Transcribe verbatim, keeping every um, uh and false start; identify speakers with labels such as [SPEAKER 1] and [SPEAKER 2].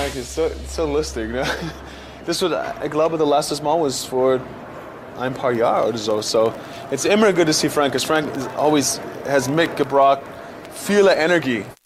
[SPEAKER 1] Frank ist so, so lustig. Ne? Das wird, ich glaube, das letzte Mal was vor ein paar Jahren oder so. So it's immer good to see Frank, because Frank is always has mitgebracht viele Energie.